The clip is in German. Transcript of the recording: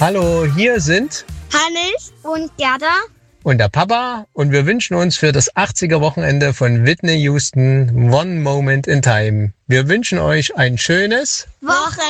Hallo, hier sind Hannes und Gerda und der Papa und wir wünschen uns für das 80er-Wochenende von Whitney Houston One Moment in Time. Wir wünschen euch ein schönes Wochenende.